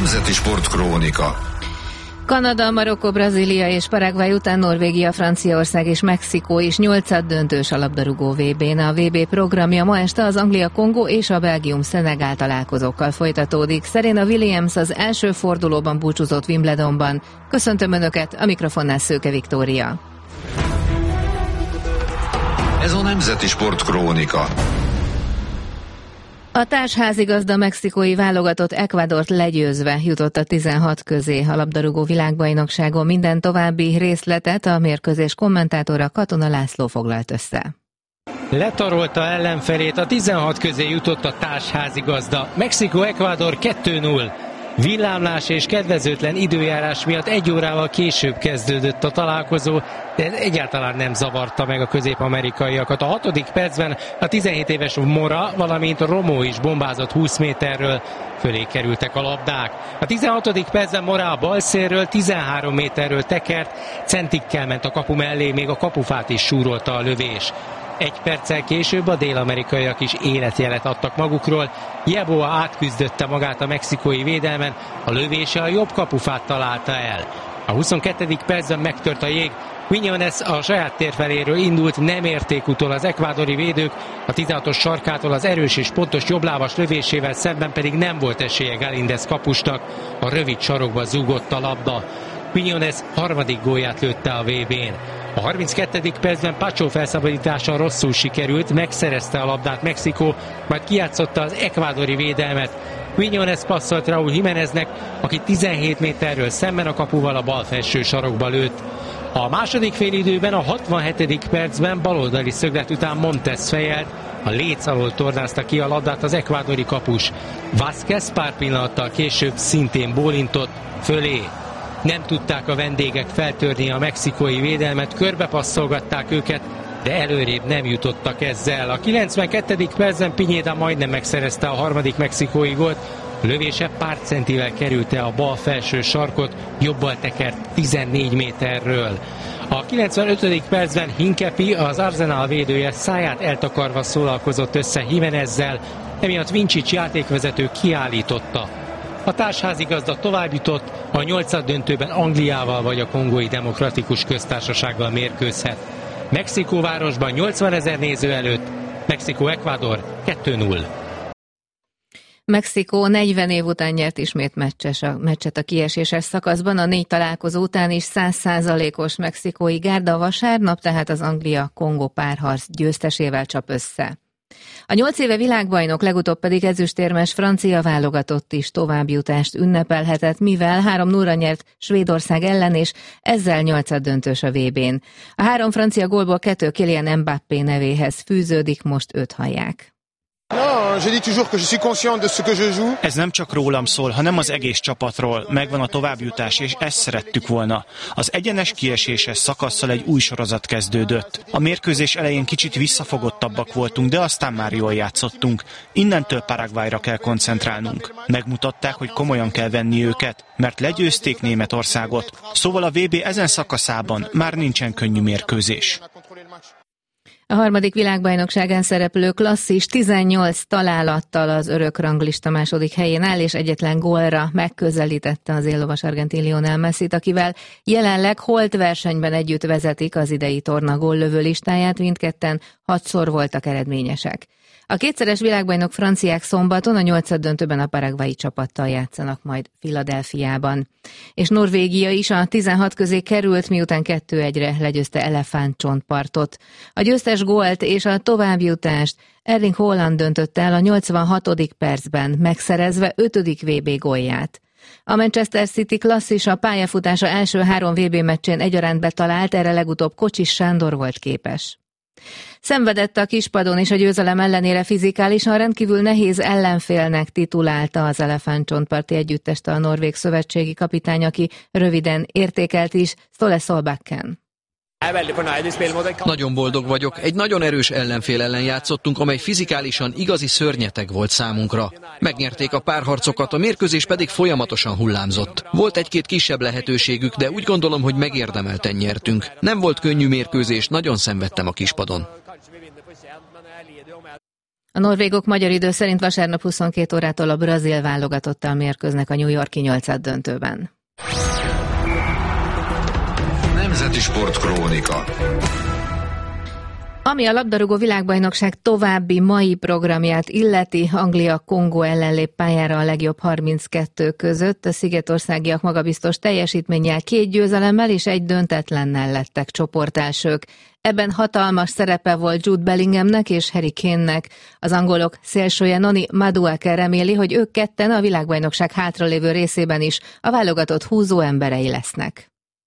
Nemzeti Sportkrónika. Kanada, Marokkó, Brazília és Paraguay után Norvégia, Franciaország és Mexikó is 8-döntős a labdarúgó VB-n. A VB programja ma este az Anglia-Kongó és a Belgium-Szenegál találkozókkal folytatódik. Serena Williams az első fordulóban búcsúzott Wimbledonban. Köszöntöm Önöket, a mikrofonnál Szőke Viktória. Ez a Nemzeti Sportkrónika. A társházigazda mexikói válogatott Ecuadort legyőzve jutott a 16 közé a labdarúgó világbajnokságon. Minden további részletet a mérkőzés kommentátora Katona László foglalt össze. Letarolta ellenfelét, a 16 közé jutott a társházigazda. Mexikó-Ecuador 2-0. Villámlás és kedvezőtlen időjárás miatt 1 órával később kezdődött a találkozó, de ez egyáltalán nem zavarta meg a közép-amerikaiakat. A 6. percben a 17 éves Mora, valamint Romo is bombázott 20 méterről, fölé kerültek a labdák. A 16. percben Mora a bal szélről 13 méterről tekert, centikkel ment a kapu mellé, még a kapufát is súrolta a lövés. 1 perccel később a dél-amerikaiak is életjelet adtak magukról. Yeboah átküzdötte magát a mexikói védelmen, a lövése a jobb kapufát találta el. A 22. percben megtört a jég, Quiñones a saját térfeléről indult, nem érték utol az ekvádori védők, a 16-os sarkától az erős és pontos jobblábas lövésével szemben pedig nem volt esélye Galíndez kapusnak, a rövid sarokba zúgott a labda. Quiñones harmadik gólját lőtte a VB-n. A 32. percben Pacho felszabadítása rosszul sikerült, megszerezte a labdát Mexikó, majd kijátszotta az ekvádori védelmet. Quiñones passzolt Raúl Jiméneznek, aki 17 méterről szemben a kapuval a bal felső sarokba lőtt. A második félidőben a 67. percben baloldali szöglet után Montes fejelt, a léc alól tornázta ki a labdát az ekvádori kapus. Vázquez pár pillanattal később szintén bólintott fölé. Nem tudták a vendégek feltörni a mexikói védelmet, körbepasszolgatták őket, de előrébb nem jutottak ezzel. A 92. percben Piñeda majdnem megszerezte a harmadik mexikói gólt, lövése pár centivel kerülte a bal felső sarkot, jobbal tekert 14 méterről. A 95. percben Hincapié, az Arsenal védője száját eltakarva szólalkozott össze Jiménezzel, emiatt Vincic játékvezető kiállította. A társházigazda továbbjutott, a 8-döntőben Angliával vagy a Kongói Demokratikus Köztársasággal mérkőzhet. Mexikóvárosban 80 000 néző előtt, Mexikó-Ekvádor 2-0. Mexikó 40 év után nyert ismét meccset a kieséses szakaszban, a 4 találkozó után is 100%-os mexikói gárda vasárnap, tehát az Anglia-Kongó párharc győztesével csap össze. A 8 éve világbajnok, legutóbb pedig ezüstérmes francia válogatott is továbbjutást ünnepelhetett, mivel 3-0-ra nyert Svédország ellen, és ezzel 8-döntős a VB-n. A 3 francia gólból 2 Kylian Mbappé nevéhez fűződik, most őt hallják. Ez nem csak rólam szól, hanem az egész csapatról. Megvan a továbbjutás, és ezt szerettük volna. Az egyenes kieséses szakasszal egy új sorozat kezdődött. A mérkőzés elején kicsit visszafogottabbak voltunk, de aztán már jól játszottunk. Innentől Paraguayra kell koncentrálnunk. Megmutatták, hogy komolyan kell venni őket, mert legyőzték Németországot. Szóval a VB ezen szakaszában már nincsen könnyű mérkőzés. A 3. világbajnokságán szereplő klasszis 18 találattal az örök ranglista második helyén áll, és egyetlen gólra megközelítette az éllovas argentin Lionel Messit, akivel jelenleg holt versenyben együtt vezetik az idei torna góllövő listáját, mindketten 6-szor voltak eredményesek. A kétszeres világbajnok franciák szombaton a 8-döntőben a paraguayi csapattal játszanak majd Philadelphiában. És Norvégia is a 16 közé került, miután 2-1-re legyőzte Elefántcsontpartot. A győztes gólt és a továbbjutást Erling Haaland döntött el a 86. percben, megszerezve 5. VB gólját. A Manchester City klasszis a pályafutása első 3 VB meccsén egyaránt betalált, erre legutóbb Kocsis Sándor volt képes. Szenvedett a kispadon, és a győzelem ellenére fizikálisan rendkívül nehéz ellenfélnek titulálta az Elefántcsontparti együttest a norvég szövetségi kapitány, aki röviden értékelt is, Ståle Solbakken. Nagyon boldog vagyok. Egy nagyon erős ellenfél ellen játszottunk, amely fizikálisan igazi szörnyeteg volt számunkra. Megnyerték a párharcokat, a mérkőzés pedig folyamatosan hullámzott. Volt egy-két kisebb lehetőségük, de úgy gondolom, hogy megérdemelten nyertünk. Nem volt könnyű mérkőzés, nagyon szenvedtem a kispadon. A norvégok magyar idő szerint vasárnap 22 órától a brazil válogatottal mérkőznek a New York-i 8-ad döntőben. Nemzeti Sportkrónika. Ami a labdarúgó világbajnokság további mai programját illeti, Anglia Kongó ellen lép pályára a legjobb 32 között. A szigetországiak magabiztos teljesítménnyel 2 győzelemmel és 1 döntetlennel lettek csoportelsők. Ebben hatalmas szerepe volt Jude Bellinghamnek és Harry Kane-nek. Az angolok szélsője Noni Madueke reméli, hogy ők ketten a világbajnokság hátralévő részében is a válogatott húzó emberei lesznek.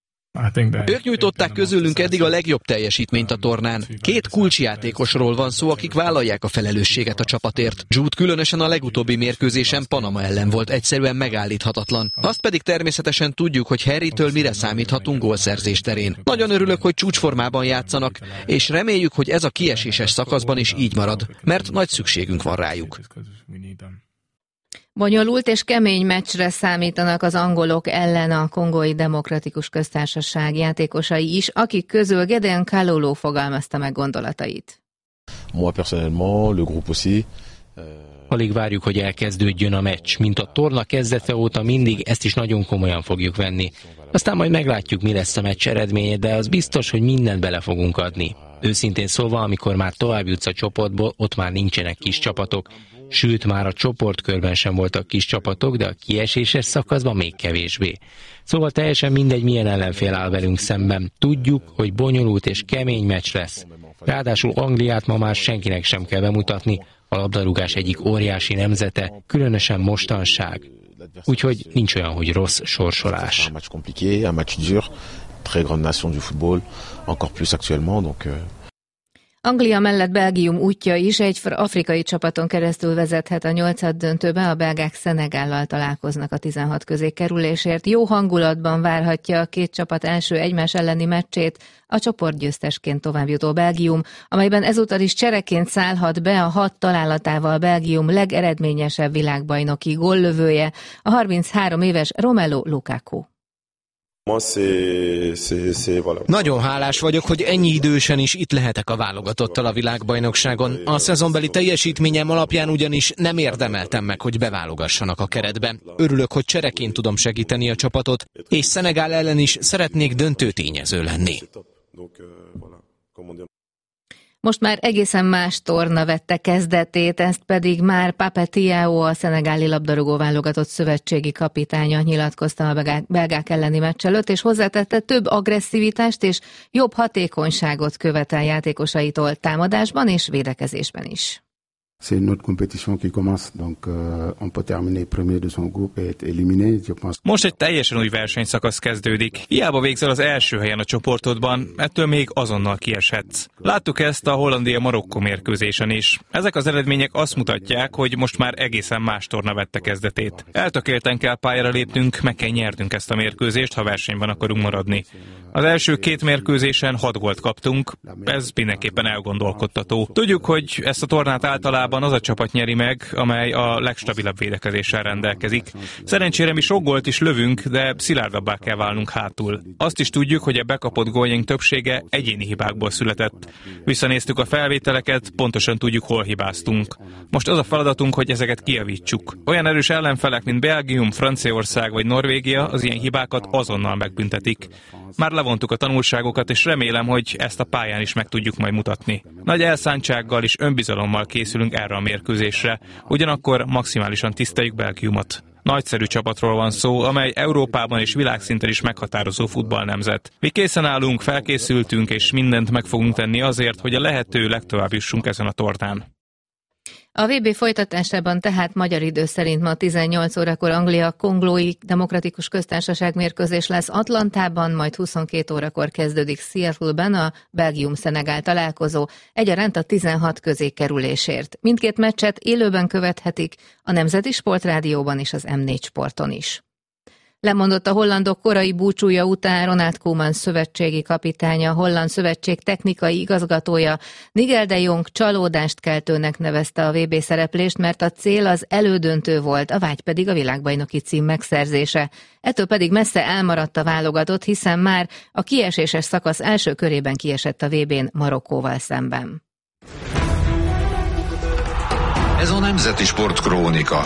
Ők nyújtották közülünk eddig a legjobb teljesítményt a tornán. 2 kulcsjátékosról van szó, akik vállalják a felelősséget a csapatért. Jude különösen a legutóbbi mérkőzésen Panama ellen volt egyszerűen megállíthatatlan. Azt pedig természetesen tudjuk, hogy Harrytől mire számíthatunk gólszerzés terén. Nagyon örülök, hogy csúcsformában játszanak, és reméljük, hogy ez a kieséses szakaszban is így marad, mert nagy szükségünk van rájuk. Bonyolult és kemény meccsre számítanak az angolok ellen a Kongói Demokratikus Köztársaság játékosai is, akik közül Gedeon Kalulu fogalmazta meg gondolatait. Moi personnellement, le groupe aussi. Alig várjuk, hogy elkezdődjön a meccs. Mint a torna kezdete óta mindig ezt is nagyon komolyan fogjuk venni. Aztán majd meglátjuk, mi lesz a meccs eredménye, de az biztos, hogy mindent bele fogunk adni. Őszintén szólva, amikor már tovább jutsz a csoportból, ott már nincsenek kis csapatok. Sőt, már a csoportkörben sem voltak kis csapatok, de a kieséses szakaszban még kevésbé. Szóval teljesen mindegy, milyen ellenfél áll velünk szemben. Tudjuk, hogy bonyolult és kemény meccs lesz. Ráadásul Angliát ma már senkinek sem kell bemutatni, a labdarúgás egyik óriási nemzete, különösen mostanság. Úgyhogy nincs olyan, hogy rossz sorsolás. Un match compliqué, un match dur, très grande nation du football, encore plus actuellement, donc Anglia mellett Belgium útja is egy afrikai csapaton keresztül vezethet a 8-ad döntőbe, a belgák Szenegállal találkoznak a 16 közé kerülésért. Jó hangulatban várhatja a 2 csapat első egymás elleni meccsét a csoportgyőztesként továbbjutó Belgium, amelyben ezúttal is csereként szállhat be a 6 találatával Belgium legeredményesebb világbajnoki góllövője, a 33 éves Romelu Lukaku. Nagyon hálás vagyok, hogy ennyi idősen is itt lehetek a válogatottal a világbajnokságon. A szezonbeli teljesítményem alapján ugyanis nem érdemeltem meg, hogy beválogassanak a keretbe. Örülök, hogy csereként tudom segíteni a csapatot, és Szenegál ellen is szeretnék döntő tényező lenni. Most már egészen más torna vette kezdetét, ezt pedig már Pape Thiaw, a szenegáli labdarúgó válogatott szövetségi kapitánya nyilatkozta a belgák elleni meccs előtt, és hozzátette, több agresszivitást és jobb hatékonyságot követel játékosaitól támadásban és védekezésben is. C'est une autre compétition qui commence, donc on peut terminer premier de son groupe et être éliminé, je pense. Most egy teljesen új versenyszakasz kezdődik. Hiába végzel az első helyen a csoportodban, ettől még azonnal kieshetsz. Láttuk ezt a Hollandia-Marokkó mérkőzésen is. Ezek az eredmények azt mutatják, hogy most már egészen más torna vette kezdetét. Eltökélten kell pályára lépnünk, meg kell nyernünk ezt a mérkőzést, ha versenyben akarunk maradni. Az első 2 mérkőzésen 6 gólt kaptunk, ez mindenképpen elgondolkodtató. Tudjuk, hogy ezt a tornát általában az a csapat nyeri meg, amely a legstabilabb védekezéssel rendelkezik. Szerencsére mi sok gólt is lövünk, de szilárdabbá kell válnunk hátul. Azt is tudjuk, hogy a bekapott góljaink többsége egyéni hibákból született. Visszanéztük a felvételeket, pontosan tudjuk, hol hibáztunk. Most az a feladatunk, hogy ezeket kijavítsuk. Olyan erős ellenfelek, mint Belgium, Franciaország vagy Norvégia az ilyen hibákat azonnal megbüntetik. Már levontuk a tanulságokat, és remélem, hogy ezt a pályán is meg tudjuk majd mutatni. Nagy elszántsággal és önbizalommal készülünk erre a mérkőzésre, ugyanakkor maximálisan tiszteljük Belgiumot. Nagyszerű csapatról van szó, amely Európában és világszinten is meghatározó futballnemzet. Mi készen állunk, felkészültünk, és mindent meg fogunk tenni azért, hogy a lehető legtovább jussunk ezen a tornán. A VB folytatásában tehát magyar idő szerint ma 18 órakor Anglia-Kongói Demokratikus Köztársaság mérkőzés lesz Atlantában, majd 22 órakor kezdődik Seattle-ben a Belgium-Szenegál találkozó, egyaránt a 16 közé kerülésért. Mindkét meccset élőben követhetik a Nemzeti Sportrádióban és az M4 Sporton is. Lemondott a hollandok korai búcsúja után Ronald Koeman szövetségi kapitánya, a holland szövetség technikai igazgatója. Nigel de Jong csalódást keltőnek nevezte a VB szereplést, mert a cél az elődöntő volt, a vágy pedig a világbajnoki cím megszerzése. Ettől pedig messze elmaradt a válogatott, hiszen már a kieséses szakasz első körében kiesett a VB-n Marokkóval szemben. Ez a Nemzeti Sportkrónika.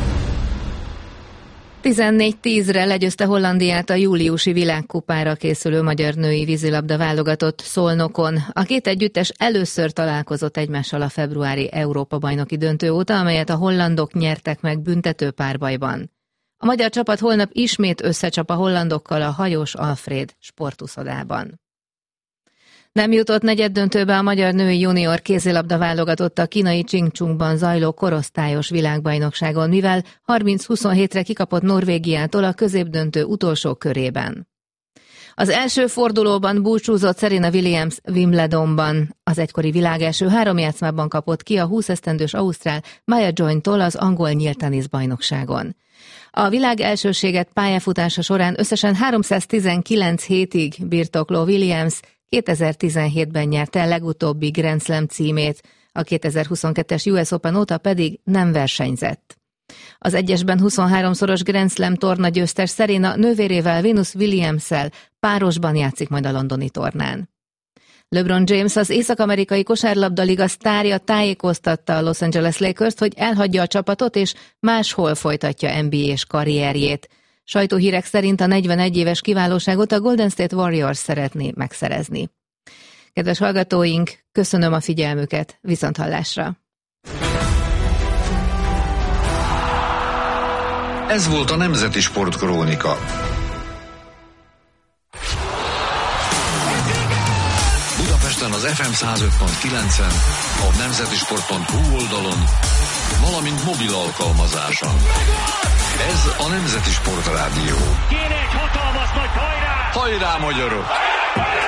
14-10-re legyőzte Hollandiát a júliusi világkupára készülő magyar női vízilabda válogatott Szolnokon. A két együttes először találkozott egymással a februári Európa-bajnoki döntő óta, amelyet a hollandok nyertek meg büntető párbajban. A magyar csapat holnap ismét összecsap a hollandokkal a Hajós Alfréd sportuszodában. Nem jutott negyeddöntőbe a magyar női junior kézilabda válogatott a kínai Chingchungban zajló korosztályos világbajnokságon, mivel 30-27-re kikapott Norvégiától a középdöntő utolsó körében. Az első fordulóban búcsúzott Serena Williams Wimbledonban. Az egykori világ első 3 játszmában kapott ki a 20 esztendős ausztrál Maya Joyne-tól az angol nyílt teniszbajnokságon. A világ elsőséget pályafutása során összesen 319 hétig birtokló Williams 2017-ben nyerte el legutóbbi Grand Slam címét, a 2022-es US Open óta pedig nem versenyzett. Az egyesben 23-szoros Grand Slam torna győztes Serena nővérével Venus Williams-szel párosban játszik majd a londoni tornán. LeBron James, az Észak-amerikai kosárlabdaliga sztárja tájékoztatta a Los Angeles Lakers-t, hogy elhagyja a csapatot és máshol folytatja NBA-s karrierjét. Sajtóhírek szerint a 41 éves kiválóságot a Golden State Warriors szeretné megszerezni. Kedves hallgatóink, köszönöm a figyelmüket, viszonthallásra! Ez volt a Nemzeti Sportkrónika. Budapesten az FM 105.9-en, a nemzetisport.hu oldalon, valamint mobil alkalmazáson. Ez a Nemzeti Sportrádió. Kéne egy hatalmas nagy hajrá! Hajrá, magyarok!